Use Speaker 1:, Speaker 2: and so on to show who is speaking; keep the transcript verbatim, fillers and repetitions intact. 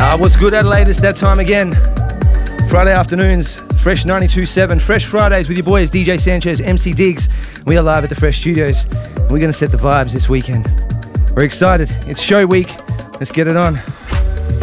Speaker 1: Uh, what's good, Adelaide? It's that time again. Friday afternoons, Fresh ninety-two point seven. Fresh Fridays with your boys D J Sanchez, M C Diggs. We are live at the Fresh Studios. We're going to set the vibes this weekend. We're excited. It's show week. Let's get it on.